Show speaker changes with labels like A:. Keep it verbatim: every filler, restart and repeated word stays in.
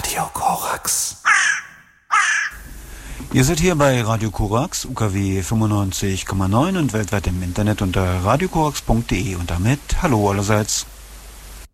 A: Radio Korax. Ihr seid hier bei Radio Korax, U K W fünfundneunzig Komma neun und weltweit im Internet unter radiokorax punkt de und damit hallo allerseits.